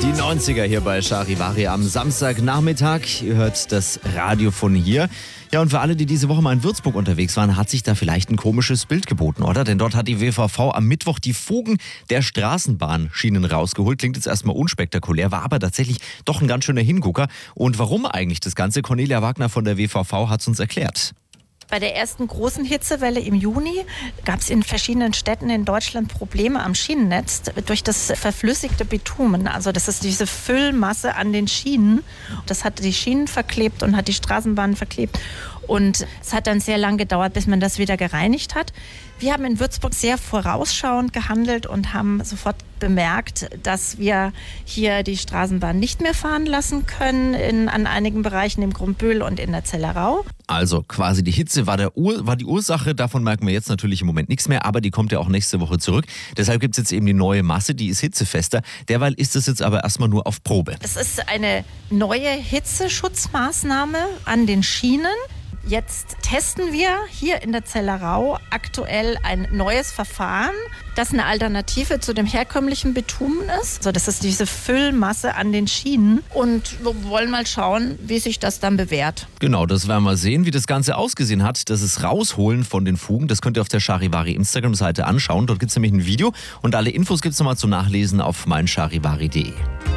Die 90er hier bei Charivari am Samstagnachmittag. Ihr hört das Radio von hier. Ja, und für alle, die diese Woche mal in Würzburg unterwegs waren, hat sich da vielleicht ein komisches Bild geboten, oder? Denn dort hat die WVV am Mittwoch die Fugen der Straßenbahnschienen rausgeholt. Klingt jetzt erstmal unspektakulär, war aber tatsächlich doch ein ganz schöner Hingucker. Und warum eigentlich das Ganze? Cornelia Wagner von der WVV hat es uns erklärt. Bei der ersten großen Hitzewelle im Juni gab es in verschiedenen Städten in Deutschland Probleme am Schienennetz durch das verflüssigte Bitumen. Also das ist diese Füllmasse an den Schienen. Das hat die Schienen verklebt und hat die Straßenbahnen verklebt. Und es hat dann sehr lange gedauert, bis man das wieder gereinigt hat. Wir haben in Würzburg sehr vorausschauend gehandelt und haben sofort bemerkt, dass wir hier die Straßenbahn nicht mehr fahren lassen können an einigen Bereichen im Grundbühl und in der Zellerau. Also quasi die Hitze war die Ursache, davon merken wir jetzt natürlich im Moment nichts mehr, aber die kommt ja auch nächste Woche zurück. Deshalb gibt es jetzt eben die neue Masse, die ist hitzefester. Derweil ist es jetzt aber erstmal nur auf Probe. Es ist eine neue Hitzeschutzmaßnahme an den Schienen. Jetzt testen wir hier in der Zellerau aktuell ein neues Verfahren, das eine Alternative zu dem herkömmlichen Bitumen ist. Also das ist diese Füllmasse an den Schienen und wir wollen mal schauen, wie sich das dann bewährt. Genau, das werden wir sehen, wie das Ganze ausgesehen hat. Das ist Rausholen von den Fugen. Das könnt ihr auf der Charivari Instagram-Seite anschauen. Dort gibt es nämlich ein Video und alle Infos gibt es nochmal zum Nachlesen auf meincharivari.de.